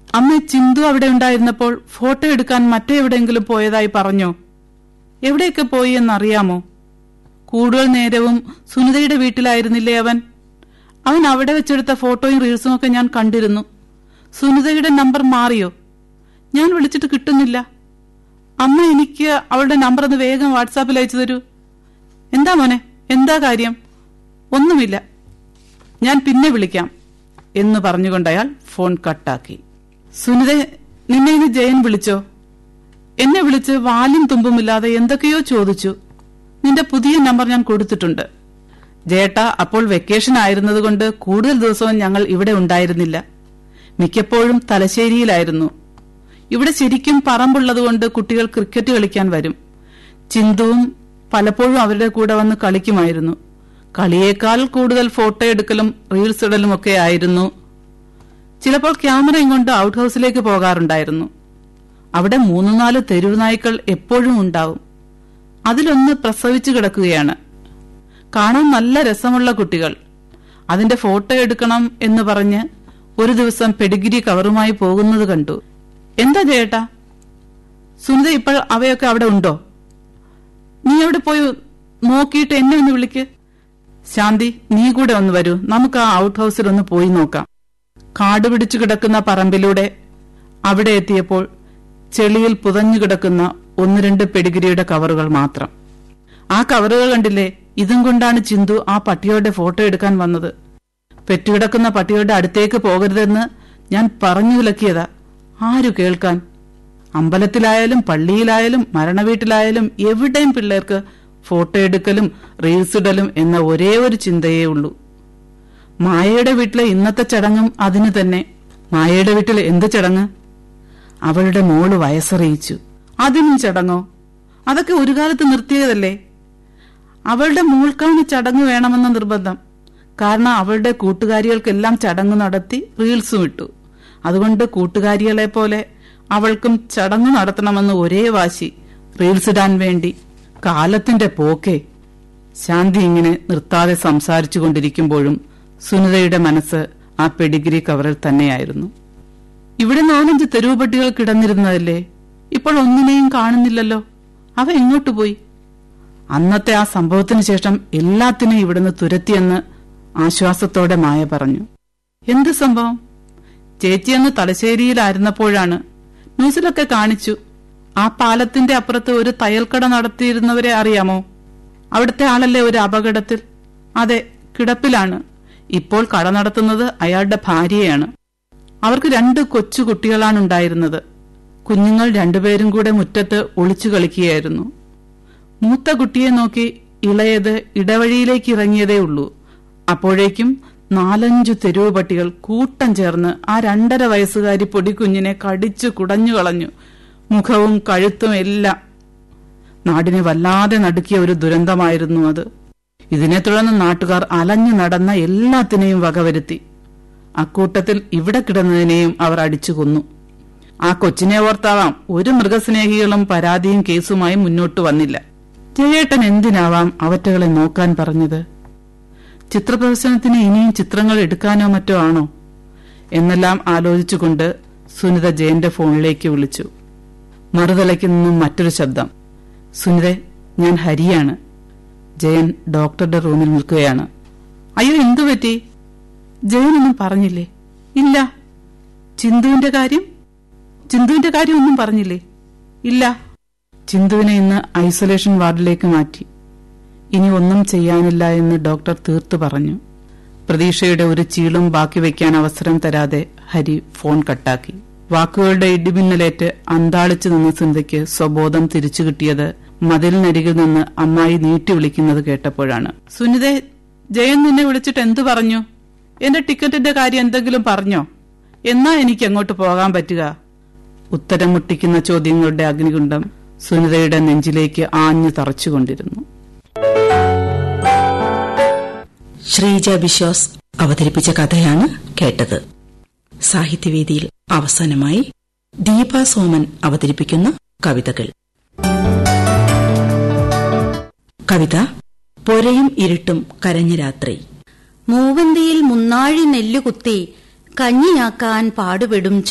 അമ്മ ചിന്തു അവിടെ ഉണ്ടായിരുന്നപ്പോൾ ഫോട്ടോ എടുക്കാൻ മറ്റെവിടെയെങ്കിലും പോയതായി പറഞ്ഞോ? എവിടെയൊക്കെ പോയി എന്നറിയാമോ? കൂടുതൽ നേരവും സുനിതയുടെ വീട്ടിലായിരുന്നില്ലേ അവൻ? അവൻ അവിടെ വെച്ചെടുത്ത ഫോട്ടോയും റീൽസും ഒക്കെ ഞാൻ കണ്ടിരുന്നു. സുനിതയുടെ നമ്പർ മാറിയോ? ഞാൻ വിളിച്ചിട്ട് കിട്ടുന്നില്ല. അമ്മ എനിക്ക് അവളുടെ നമ്പർ ഒന്ന് വേഗം വാട്സാപ്പിൽ അയച്ചു തരൂ. എന്താ മോനെ, എന്താ കാര്യം? ഒന്നുമില്ല, ഞാൻ പിന്നെ വിളിക്കാം എന്ന് പറഞ്ഞുകൊണ്ട് അയാൾ ഫോൺ കട്ടാക്കി. സുനിത, നിന്നെ ഇന്ന് ജയൻ വിളിച്ചോ? എന്നെ വിളിച്ച് വാലും തുമ്പുമില്ലാതെ എന്തൊക്കെയോ ചോദിച്ചു. നിന്റെ പുതിയ നമ്പർ ഞാൻ കൊടുത്തിട്ടുണ്ട്. ജയേട്ടാ, അപ്പോൾ വെക്കേഷൻ ആയിരുന്നതുകൊണ്ട് കൂടുതൽ ദിവസവും ഞങ്ങൾ ഇവിടെ ഉണ്ടായിരുന്നില്ല. മിക്കപ്പോഴും തലശ്ശേരിയിലായിരുന്നു. ഇവിടെ ശരിക്കും പറമ്പുള്ളതുകൊണ്ട് കുട്ടികൾ ക്രിക്കറ്റ് കളിക്കാൻ വരും. ചിന്തുവും പലപ്പോഴും അവരുടെ കൂടെ വന്ന് കളിക്കുമായിരുന്നു. കളിയേക്കാൾ കൂടുതൽ ഫോട്ടോ എടുക്കലും റീൽസ് ഇടലും ഒക്കെ ആയിരുന്നു. ചിലപ്പോൾ ക്യാമറയും കൊണ്ട് ഔട്ട് ഹൌസിലേക്ക് പോകാറുണ്ടായിരുന്നു. അവിടെ 3-4 തെരുവ് നായ്ക്കൾ എപ്പോഴും ഉണ്ടാവും. അതിലൊന്ന് പ്രസവിച്ചു കിടക്കുകയാണ്. കാണാൻ നല്ല രസമുള്ള കുട്ടികൾ. അതിന്റെ ഫോട്ടോ എടുക്കണം എന്ന് പറഞ്ഞ് ഒരു ദിവസം പെഡിഗ്രി കവറുമായി പോകുന്നത് കണ്ടു. എന്താ ജയേട്ടാ, സുനിത ഇപ്പോൾ അവയൊക്കെ അവിടെ ഉണ്ടോ? നീ അവിടെ പോയി നോക്കിയിട്ട് എന്നെ ഒന്ന് വിളിക്ക്. ശാന്തി, നീ കൂടെ ഒന്ന് വരൂ, നമുക്ക് ആ ഔട്ട് ഹൌസിൽ ഒന്ന് പോയി നോക്കാം. കാട് പിടിച്ചു കിടക്കുന്ന പറമ്പിലൂടെ അവിടെ എത്തിയപ്പോൾ ചെളിയിൽ പുതഞ്ഞു കിടക്കുന്ന 1-2 പെഡിഗ്രിയുടെ കവറുകൾ മാത്രം. ആ കവറുകൾ കണ്ടില്ലേ? ഇതും കൊണ്ടാണ് ചിന്തു ആ പട്ടിയുടെ ഫോട്ടോ എടുക്കാൻ വന്നത്. പെറ്റുകിടക്കുന്ന പട്ടിയുടെ അടുത്തേക്ക് പോകരുതെന്ന് ഞാൻ പറഞ്ഞു വിലക്കിയതാ. ആരു കേൾക്കാൻ? അമ്പലത്തിലായാലും പള്ളിയിലായാലും മരണവീട്ടിലായാലും എവിടെയും പിള്ളേർക്ക് ഫോട്ടോ എടുക്കലും റീൽസ് ഇടലും എന്ന ഒരേ ഒരു ചിന്തയേ ഉള്ളൂ. മായയുടെ വീട്ടിലെ ഇന്നത്തെ ചടങ്ങും അതിന് തന്നെ. മായയുടെ വീട്ടിൽ എന്ത് ചടങ്ങ്? അവളുടെ മോള് വയസ്സറിയിച്ചു. അതിനും ചടങ്ങോ? അതൊക്കെ ഒരു കാലത്ത് നിർത്തിയതല്ലേ. അവളുടെ മോൾക്കാണ് ചടങ്ങ് വേണമെന്ന നിർബന്ധം. കാരണം അവളുടെ കൂട്ടുകാരികൾക്കെല്ലാം ചടങ്ങ് നടത്തി റീൽസും ഇട്ടു. അതുകൊണ്ട് കൂട്ടുകാരികളെ പോലെ അവൾക്കും ചടങ്ങ് നടത്തണമെന്ന് ഒരേ വാശി. റീൽസ് ഇടാൻ വേണ്ടി. കാലത്തിന്റെ പോക്കേ. ശാന്തി ഇങ്ങനെ നിർത്താതെ സംസാരിച്ചു കൊണ്ടിരിക്കുമ്പോഴും സുനിതയുടെ മനസ്സ് ആ പെഡിഗ്രി കവറിൽ തന്നെയായിരുന്നു. ഇവിടെ 4-5 തെരുവ് പട്ടികൾ കിടന്നിരുന്നതല്ലേ, ഇപ്പോൾ ഒന്നിനെയും കാണുന്നില്ലല്ലോ. അവ എങ്ങോട്ട് പോയി? അന്നത്തെ ആ സംഭവത്തിന് ശേഷം എല്ലാത്തിനും ഇവിടുന്ന് തുരത്തിയെന്ന് ആശ്വാസത്തോടെ മായ പറഞ്ഞു. എന്ത് സംഭവം? ചേച്ചിയന്ന് തലശ്ശേരിയിലായിരുന്നപ്പോഴാണ്. ന്യൂസിലൊക്കെ കാണിച്ചു. ആ പാലത്തിന്റെ അപ്പുറത്ത് ഒരു തയ്യൽക്കട നടത്തിയിരുന്നവരെ അറിയാമോ? അവിടുത്തെ ആളല്ലേ ഒരു അപകടത്തിൽ? അതെ, കിടപ്പിലാണ്. ഇപ്പോൾ കട നടത്തുന്നത് അയാളുടെ ഭാര്യയാണ്. അവർക്ക് 2 കൊച്ചു കുട്ടികളാണ് ഉണ്ടായിരുന്നത്. കുഞ്ഞുങ്ങൾ 2 പേരും കൂടെ മുറ്റത്ത് ഒളിച്ചു കളിക്കുകയായിരുന്നു. മൂത്ത കുട്ടിയെ നോക്കി ഇളയത് ഇടവഴിയിലേക്ക് ഇറങ്ങിയതേ ഉള്ളൂ. അപ്പോഴേക്കും 4-5 തെരുവ് പട്ടികൾ കൂട്ടം ചേർന്ന് ആ 2.5 വയസ്സുകാരി പൊടിക്കുഞ്ഞിനെ കടിച്ചു കുടഞ്ഞു കളഞ്ഞു. മുഖവും കഴുത്തും എല്ലാം. നാടിനെ വല്ലാതെ നടുക്കിയ ഒരു ദുരന്തമായിരുന്നു അത്. ഇതിനെ തുടർന്ന് നാട്ടുകാർ അലഞ്ഞു നടന്ന എല്ലാത്തിനെയും വകവരുത്തി. അക്കൂട്ടത്തിൽ ഇവിടെ കിടന്നതിനെയും അവർ അടിച്ചു കൊന്നു. ആ കൊച്ചിനെ ഓർത്താവാം ഒരു മൃഗസ്നേഹികളും പരാതിയും കേസുമായി മുന്നോട്ട് വന്നില്ല. ജയേട്ടൻ എന്തിനാവാം അവറ്റകളെ നോക്കാൻ പറഞ്ഞത്? ചിത്രപ്രദർശനത്തിന് ഇനിയും ചിത്രങ്ങൾ എടുക്കാനോ മറ്റോ ആണോ എന്നെല്ലാം ആലോചിച്ചുകൊണ്ട് സുനിത ജയന്റെ ഫോണിലേക്ക് വിളിച്ചു. മറുതലയ്ക്ക് നിന്നും മറ്റൊരു ശബ്ദം. സുനിതെ, ഞാൻ ഹരിയാണ്. ജയൻ ഡോക്ടറുടെ റൂമിൽ നിൽക്കുകയാണ്. അയ്യോ, എന്തു പറ്റി? ജയനൊന്നും പറഞ്ഞില്ലേ? ഇല്ല. ചിന്തുവിന്റെ കാര്യം ഒന്നും പറഞ്ഞില്ലേ? ഇല്ല. ചിന്തുവിനെ ഇന്ന് ഐസൊലേഷൻ വാർഡിലേക്ക് മാറ്റി. ഇനി ഒന്നും ചെയ്യാനില്ല എന്ന് ഡോക്ടർ തീർത്തു പറഞ്ഞു. പ്രതീക്ഷയുടെ ഒരു ചീളും ബാക്കി വയ്ക്കാൻ അവസരം തരാതെ ഹരി ഫോൺ കട്ടാക്കി. വാക്കുകളുടെ ഇടിമിന്നലേറ്റ് അന്താളിച്ചു നിന്ന സുനിതയ്ക്ക് സ്വബോധം തിരിച്ചു കിട്ടിയത് മതിലിനരികിൽ നിന്ന് അമ്മായി നീട്ടി വിളിക്കുന്നത് കേട്ടപ്പോഴാണ്. സുനിതേ, ജയൻ നിന്നെ വിളിച്ചിട്ട് എന്തു പറഞ്ഞു? എന്റെ ടിക്കറ്റിന്റെ കാര്യം എന്തെങ്കിലും പറഞ്ഞോ? എന്നാ എനിക്ക് അങ്ങോട്ട് പോകാൻ പറ്റുക? ഉത്തരം മുട്ടിക്കുന്ന ചോദ്യങ്ങളുടെ അഗ്നികുണ്ഡം സുനിതയുടെ നെഞ്ചിലേക്ക് ആഞ്ഞു തറച്ചുകൊണ്ടിരുന്നു. ശ്രീജ ബിശ്വാസ് അവതരിപ്പിച്ച കഥയാണ് കേട്ടത്. സാഹിത്യവേദിയിൽ അവസാനമായി ദീപ സോമൻ അവതരിപ്പിക്കുന്ന കവിതകൾ. കവിത പൊരയും ഇരുട്ടും കരഞ്ഞ രാത്രി. മൂവന്തിയിൽ മുന്നാഴി നെല്ലുകുത്തി കഞ്ഞിയാക്കാൻ പാടുപെടും